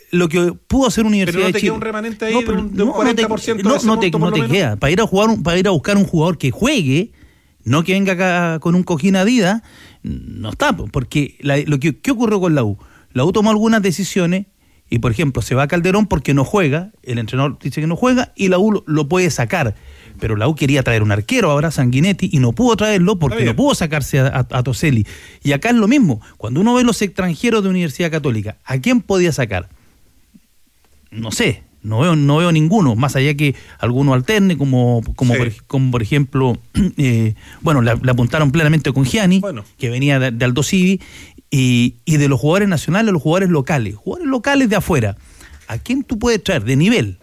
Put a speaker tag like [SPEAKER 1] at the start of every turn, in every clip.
[SPEAKER 1] lo que pudo hacer Universidad
[SPEAKER 2] de Chile. Pero no te queda
[SPEAKER 1] un
[SPEAKER 2] remanente ahí de un 40% de ese monto,
[SPEAKER 1] no te queda. Para ir a buscar un jugador que juegue, no que venga acá con un cojín Adidas, no está. Porque ¿qué ocurrió con la U? La U tomó algunas decisiones y, por ejemplo, se va a Calderón porque no juega, el entrenador dice que no juega y la U lo puede sacar. Pero la U quería traer un arquero ahora, Sanguinetti, y no pudo traerlo porque no pudo sacarse a Toselli. Y acá es lo mismo. Cuando uno ve los extranjeros de Universidad Católica, ¿a quién podía sacar? No sé, no veo ninguno, más allá que alguno alterne, como por ejemplo, le apuntaron plenamente con Gianni, que venía de Aldo Civi, y de los jugadores nacionales a los jugadores locales de afuera. ¿A quién tú puedes traer? De nivel.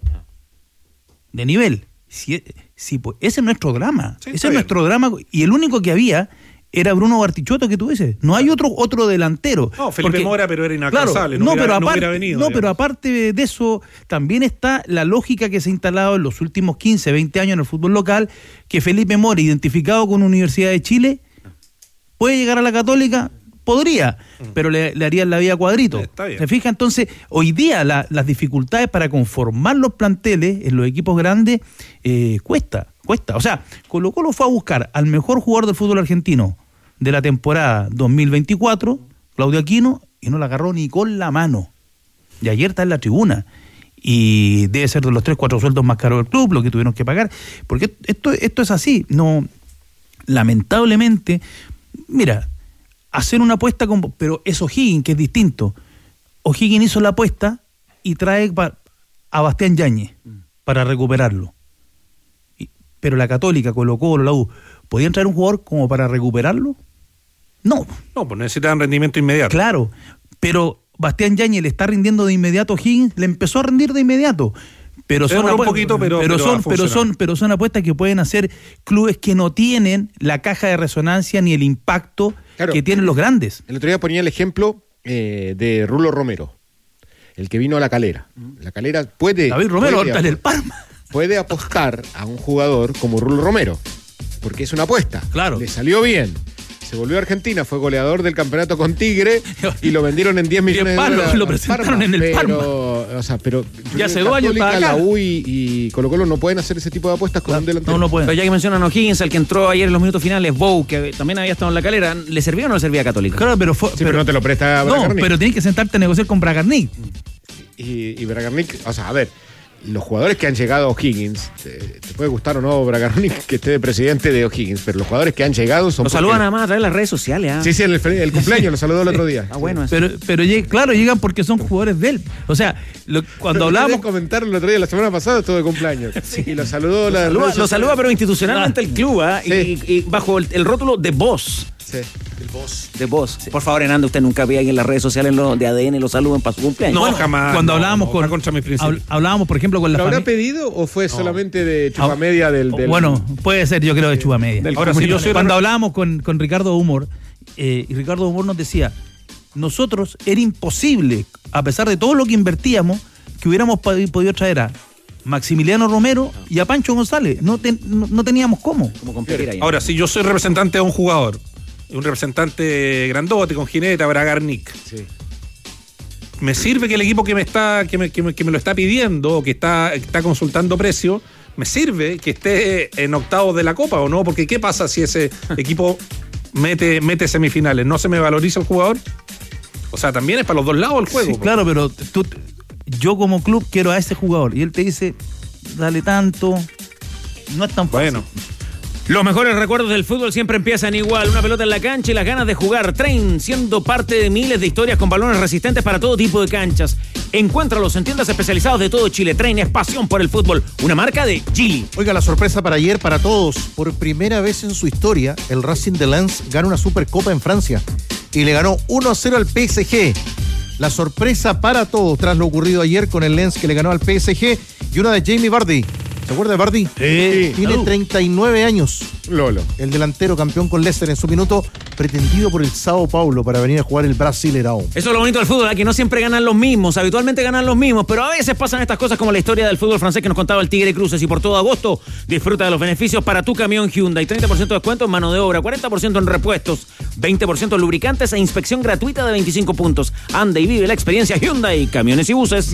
[SPEAKER 1] Sí, pues, ese es nuestro drama. Ese es nuestro drama. Y el único que había era Bruno Bartichotto, que tú dices. No hay otro delantero.
[SPEAKER 2] No, Felipe Mora, pero era inalcanzable.
[SPEAKER 1] Claro,
[SPEAKER 2] no hubiera venido.
[SPEAKER 1] Pero aparte de eso, también está la lógica que se ha instalado en los últimos 15, 20 años en el fútbol local, que Felipe Mora, identificado con Universidad de Chile, puede llegar a la Católica. Podría, pero le harían la vida cuadrito. ¿Se fija? Entonces, hoy día las dificultades para conformar los planteles en los equipos grandes cuesta. O sea, Colo-Colo fue a buscar al mejor jugador del fútbol argentino de la temporada 2024, Claudio Aquino, y no la agarró ni con la mano. Y ayer está en la tribuna. Y debe ser de los 3-4 sueldos más caros del club, lo que tuvieron que pagar. Porque esto es así. No, lamentablemente, mira, hacer una apuesta pero es O'Higgins, que es distinto. O'Higgins hizo la apuesta y trae a Bastián Yáñez para recuperarlo. Pero la Católica, Colo-Colo, la U, ¿podían traer un jugador como para recuperarlo? No. No,
[SPEAKER 2] pues necesitan rendimiento inmediato.
[SPEAKER 1] Claro, pero Bastián Yáñez le está rindiendo de inmediato a O'Higgins, le empezó a rendir de inmediato. Pero son apuestas que pueden hacer clubes que no tienen la caja de resonancia ni el impacto que tienen los grandes.
[SPEAKER 3] El otro día ponía el ejemplo de Rulo Romero, el que vino a La Calera. La Calera
[SPEAKER 1] David Romero está en el Parma.
[SPEAKER 3] Puede apostar a un jugador como Rulo Romero, porque es una apuesta.
[SPEAKER 1] Claro.
[SPEAKER 3] Le salió bien. Se volvió a Argentina, fue goleador del campeonato con Tigre y lo vendieron en 10 millones de dólares.
[SPEAKER 1] Lo presentaron en el Parma.
[SPEAKER 3] Pero
[SPEAKER 1] ya hace 2 años para acá.
[SPEAKER 3] La U y Colo-Colo no pueden hacer ese tipo de apuestas con un delantero.
[SPEAKER 1] No pueden.
[SPEAKER 4] Pero ya que mencionan a O'Higgins, el que entró ayer en los minutos finales, Bou, que también había estado en La Calera, ¿le servía o no le servía a Católica?
[SPEAKER 1] Claro, pero
[SPEAKER 3] no te lo presta Bragarnik.
[SPEAKER 1] No, pero tienes que sentarte a negociar con Bragarnik.
[SPEAKER 3] Y Bragarnik, los jugadores que han llegado a O'Higgins, te puede gustar o no Bragarnik que esté de presidente de O'Higgins, pero los jugadores que han llegado son...
[SPEAKER 4] Lo saludan nada más a través de las redes sociales.
[SPEAKER 3] Sí, el cumpleaños lo saludó el otro día.
[SPEAKER 4] Bueno.
[SPEAKER 1] Pero llegan porque son jugadores de él. O sea, cuando hablábamos...
[SPEAKER 3] comentaron el otro día, la semana pasada estuvo de cumpleaños. Sí. Y lo saludó...
[SPEAKER 4] Lo saluda, pero institucionalmente el club, y bajo el rótulo de Voz.
[SPEAKER 3] Sí.
[SPEAKER 4] De Voz. Sí. Por favor, Hernando, usted nunca ve ahí en las redes sociales de ADN lo saluden para su cumpleaños.
[SPEAKER 2] No, jamás.
[SPEAKER 1] Cuando hablábamos hablábamos, por ejemplo, con la
[SPEAKER 3] familia. ¿Lo habrá pedido o fue solamente de chupamedia del...
[SPEAKER 1] Bueno, puede ser, yo creo, de chupamedia.
[SPEAKER 2] Ahora sí,
[SPEAKER 1] cuando hablábamos con Ricardo Humor, y Ricardo Humor nos decía, nosotros era imposible, a pesar de todo lo que invertíamos, que hubiéramos podido traer a Maximiliano Romero y a Pancho González. No teníamos cómo.
[SPEAKER 2] Ahora, si yo soy representante de un jugador, un representante grandote, con jineta, Bragarnik. Sí. Me sirve que el equipo que me lo está pidiendo, o que está consultando precio, me sirve que esté en octavos de la Copa o no, porque ¿qué pasa si ese equipo mete semifinales? ¿No se me valoriza el jugador? O sea, también es para los dos lados el juego.
[SPEAKER 1] Sí, claro, pero yo como club quiero a ese jugador y él te dice, dale tanto, no es tan fácil.
[SPEAKER 2] Bueno.
[SPEAKER 4] Los mejores recuerdos del fútbol siempre empiezan igual. Una pelota en la cancha y las ganas de jugar. Train, siendo parte de miles de historias con balones resistentes para todo tipo de canchas. Encuéntralos en tiendas especializadas de todo Chile. Train es pasión por el fútbol. Una marca de Geely.
[SPEAKER 5] Oiga, la sorpresa para ayer, para todos. Por primera vez en su historia, el Racing de Lens gana una Supercopa en Francia. Y le ganó 1-0 al PSG. La sorpresa para todos tras lo ocurrido ayer con el Lens que le ganó al PSG. Y una de Jamie Vardy. ¿Se acuerda de Vardy?
[SPEAKER 1] Sí.
[SPEAKER 5] Tiene 39 años.
[SPEAKER 3] Lolo.
[SPEAKER 5] El delantero campeón con Leicester en su minuto, pretendido por el Sao Paulo para venir a jugar el Brasileirão.
[SPEAKER 4] Eso es lo bonito del fútbol, que no siempre ganan los mismos, habitualmente ganan los mismos, pero a veces pasan estas cosas como la historia del fútbol francés que nos contaba el Tigre Cruces. Y por todo agosto, disfruta de los beneficios para tu camión Hyundai. 30% de descuento en mano de obra, 40% en repuestos, 20% en lubricantes e inspección gratuita de 25 puntos. Anda y vive la experiencia Hyundai, camiones y buses.